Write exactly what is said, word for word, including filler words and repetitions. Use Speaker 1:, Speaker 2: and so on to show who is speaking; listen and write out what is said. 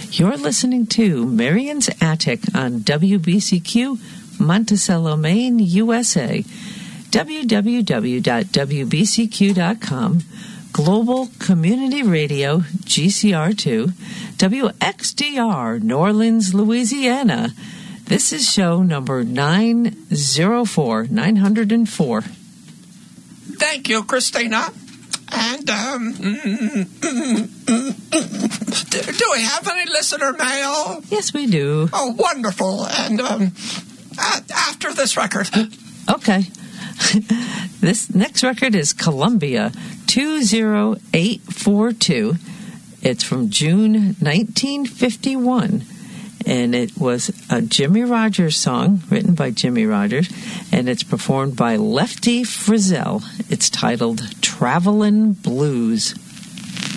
Speaker 1: You're listening to Marion's Attic on W B C Q, Monticello, Maine, U S A. w w w dot w b c q dot com, Global Community Radio, G C R two, W X D R, New Orleans, Louisiana. This is show number nine oh four, nine oh four.
Speaker 2: Thank you, Christina. And, um, do, do we have any listener mail?
Speaker 1: Yes, we do.
Speaker 2: Oh, wonderful. And, um, after this record.
Speaker 1: Okay. This next record is Columbia two oh eight four two. It's from June nineteen fifty-one. And it was a Jimmy Rogers song written by Jimmy Rogers, and it's performed by Lefty Frizzell. It's titled Travelin' Blues.